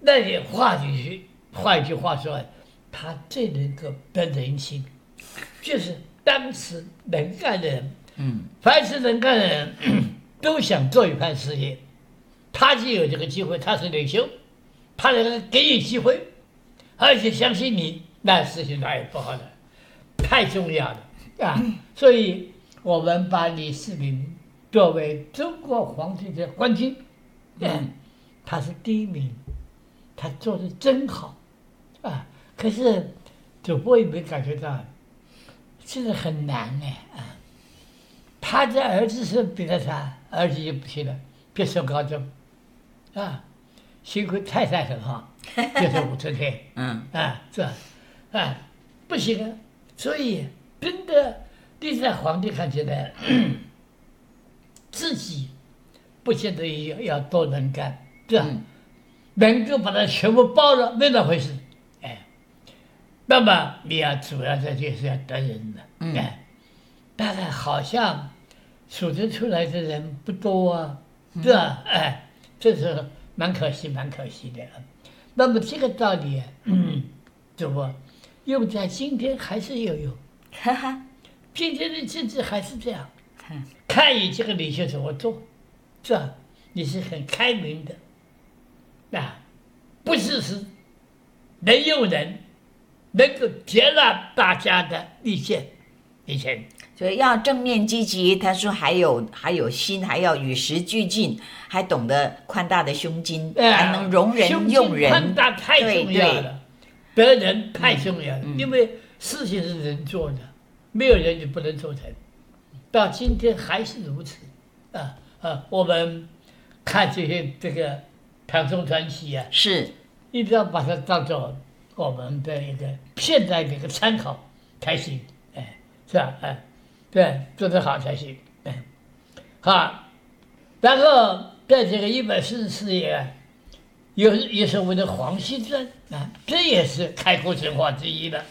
那也换一句话说，他最能够得人心，就是当时能干的人，凡是能干的人都想做一番事业，他就有这个机会，他是领袖，他能给你机会，而且相信你，那事情哪有不好的？太重要了啊！所以我们把李世民作为中国皇帝的冠军，他是第一名，他做的真好啊！可是主播有没有感觉到，这个很难啊！他的儿子是比他差，儿子就不行了，别说高中啊，幸亏太太很好，就是武则天，是吧？不行啊！所以真的，历代皇帝看起来自己不见得要多能干，是吧？能够把它全部包了，没那回事。那么你要主要的就是要得人的，当然好像数得出来的人不多啊，是吧？这是蛮可惜的。那么这个道理，怎么用在今天还是有用？今天的政治还是这样，看你这个领袖怎么做，是吧？你是很开明的，不是能用人，能够接纳大家的意见， 所以要正面积极。他说还有心，还要与时俱进，还懂得宽大的胸襟，还能容人用人。 宽大太重要了，得人太重要了，因为事情是人做的，没有人就不能做成。到今天还是如此，我们看这个唐宋传奇啊， 是一定要把它当做我们的一个现在的一个参考才行，是吧？对，做得好才行，好。然后在这个144页有所谓的黄溪传这也是开国神话之一的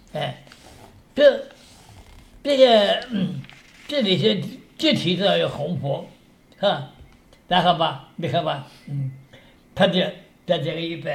这里就提到有红佛然后你看吧，他就在这个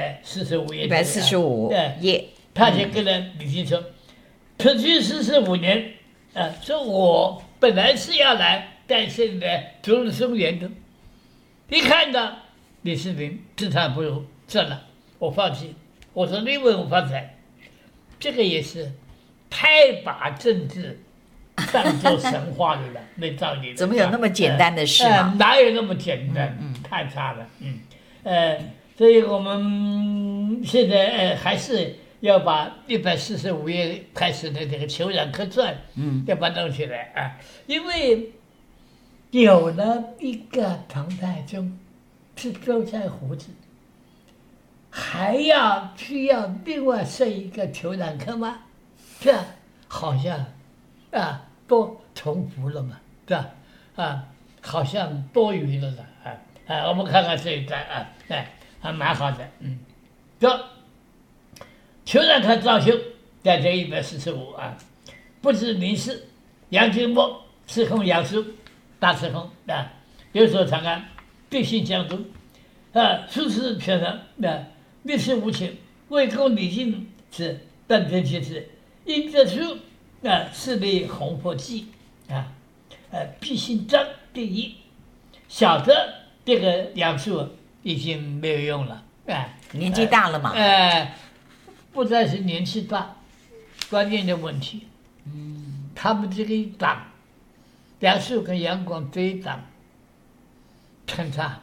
145页， 他就跟人李靖说，此去45年，说我本来是要来，但是呢，逐日松原的，一看到李世民自叹不如，算了，我放弃。我说你问我发财，这个也是太把政治当作神话了，没道理。 怎么有那么简单的事嘛？ 哪有那么简单？太差了。所以我们现在还是要把145页开始的这个《裘然客传》，要把它弄起来因为有了一个唐太宗是周在胡子，还需要另外设一个裘然客吗？这好像多重复了嘛，是吧？好像多余了我们看看这一段还蛮好的，说裘然客赵修在这145不知名士杨君莫赐空杨叔大赐空有所长安，必信江都出师偏常历史无情，为公李靖之但真其事，因这书是立红佛记必信张第一。晓得这个杨素已经没有用了年纪大了嘛， 不再是年纪大，关键的问题，他们这个一党，杨素跟杨广这一党很差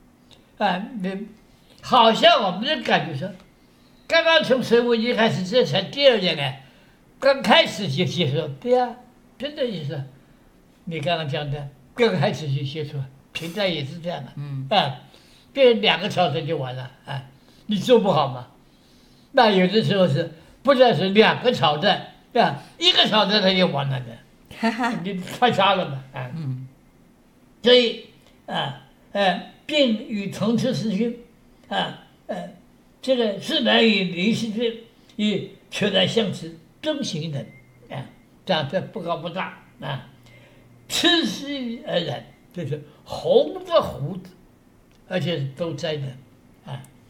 好像我们的感觉说，刚刚从隋文帝开始，这才第2年刚开始就接受，对真的就是你刚刚讲的，刚开始就接受，平代也是这样的，这2个朝臣就完了你做不好嘛？那有的时候是不再是2个朝代1个朝代他就完了的，你太差了嘛所以并与同治时君这个是难以临时之与全然相持，中行人这样这不高不大痴须而然，就是红的胡子，而且是都摘的